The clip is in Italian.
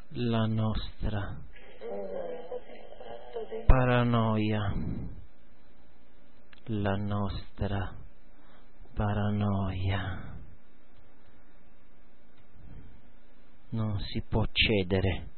la nostra paranoia, la nostra paranoia. Non si può cedere